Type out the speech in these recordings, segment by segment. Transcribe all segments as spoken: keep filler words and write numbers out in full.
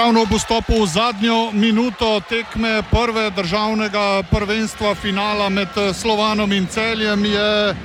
Ravno ob vstopu v zadnjo minuto tekme prve državnega prvenstva finala med Slovanom in Celjem je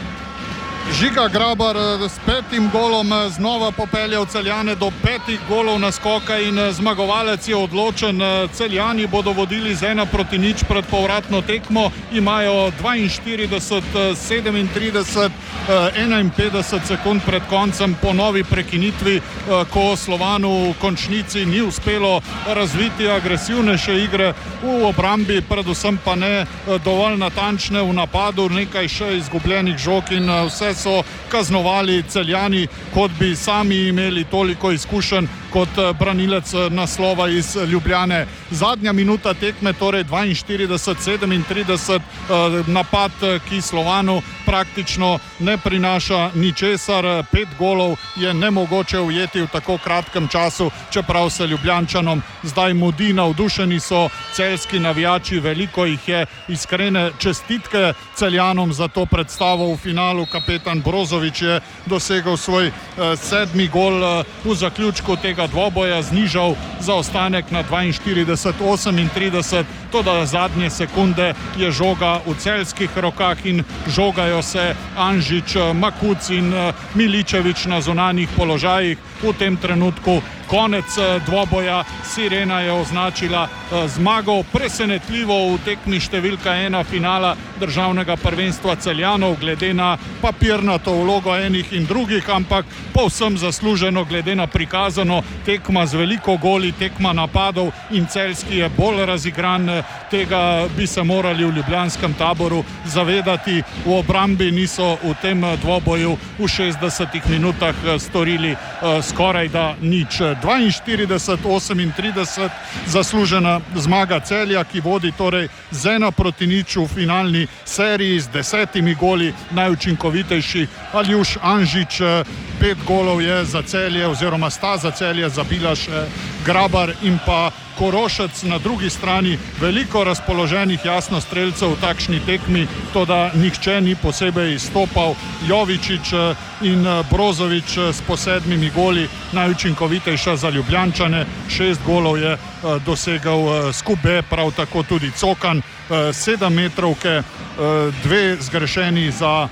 Žiga Grabar s petim golom znova popeljal Celjane do petih golov naskoka in zmagovalec je odločen. Celjani bodo vodili z ena proti nič pred povratno tekmo, imajo dvainštirideset, sedemintrideset, enainpetdeset sekund pred koncem po novi prekinitvi, ko Slovanu v končnici ni uspelo razviti agresivnejše igre v obrambi, predvsem pa ne dovolj natančne v napadu, nekaj še izgubljenih žog in vse so kaznovali Celjani, kot bi sami imeli toliko izkušenj kot branilec naslova iz Ljubljane. Zadnja minuta tekme, torej dvainštirideset, sedemintrideset, napad, ki Slovanu praktično ne prinaša ničesar. Pet golov je nemogoče ujeti v tako kratkem času, čeprav se Ljubljančanom zdaj mudi. Navdušeni so celjski navijači, veliko jih je. Iskrene čestitke Celjanom za to predstavo v finalu. Kapetan Brozović je dosegel svoj sedmi gol v zaključku tega dvoboja, znižal zaostanek na dvainštirideset, osemintrideset, toda zadnje sekunde je žoga v celjskih rokah in žogajo se Anžič, Makuc in Miličević na zunanjih položajih. V tem trenutku konec dvoboja, sirena je označila zmago, presenetljivo v tekmi številka ena finala državnega prvenstva Celjanov, glede na papirnato vlogo enih in drugih, ampak povsem zasluženo glede na prikazano. Tekma z veliko goli, tekma napadov in celjski je bolj razigran. Tega bi se morali v ljubljanskem taboru zavedati. V obrambi niso v tem dvoboju v šestdesetih minutah storili skoraj da nič. dvainštirideset, osemintrideset, zaslužena zmaga Celja, ki vodi torej z ena proti nič v finalni seriji z desetimi goli. Najučinkovitejši Aljuš Anžič, pet golov je za Celje oziroma sta za Celje zabila še Grabar in pa Korošec. Na drugi strani veliko razpoloženih jasno strelcev v takšni tekmi, toda nihče ni posebej izstopal. Jovičić in Brozović s po sedmimi goli, najučinkovitejša za Ljubljančane, šest golov je dosegel Skube, prav tako tudi Cokan, sedem metrovke, dve zgrešeni za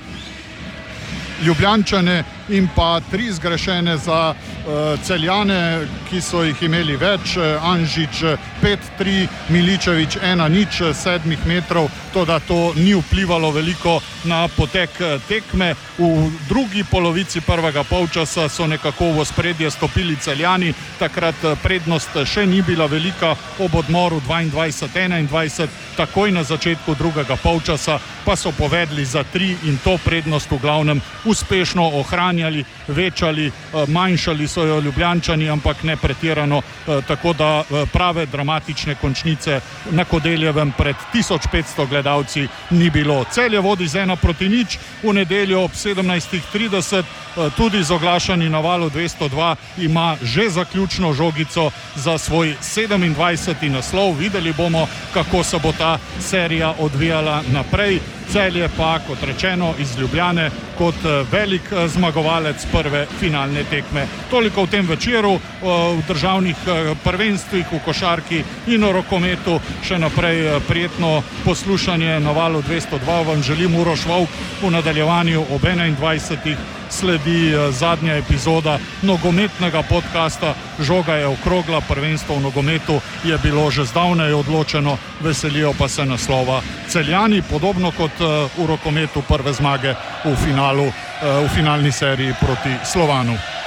Ljubljančane in pa tri zgrešene za uh, Celjane, ki so jih imeli več. Anžič pet tri, Miličević ena nič, sedmih metrov, toda to ni vplivalo veliko na potek tekme. V drugi polovici prvega polčasa so nekako v ospredje stopili Celjani, takrat prednost še ni bila velika, ob odmoru dvaindvajset enaindvajset, takoj na začetku drugega polčasa pa so povedli za tri in to prednost v glavnem uspešno ohranjali, večali, manjšali so jo Ljubljančani, ampak ne pretirano, tako da prave dramatične končnice na Kodeljevem pred tisoč petsto gledalci ni bilo. Celje vodi z ena proti nič, v nedeljo ob sedemnajstih trideset, tudi z oglašanji na Valu dvesto dva, ima že zaključno žogico za svoj sedemindvajseti naslov. Videli bomo, kako se bo ta serija odvijala naprej. Celje pa, kot rečeno, iz Ljubljane kot velik zmagovalec prve finalne tekme. Toliko v tem večeru, v državnih prvenstvih, v košarki in v rokometu. Še naprej prijetno poslušanje na Valu dvesto dva. Vam želim Uroš Volk. V nadaljevanju ob enaindvajsetih sledi zadnja epizoda nogometnega podcasta. Žoga je okrogla, prvenstvo v nogometu je bilo že zdavnaj odločeno, veselijo pa se naslova Celjani, podobno kot v rokometu prve zmage v finalu, v finalni seriji proti Slovanu.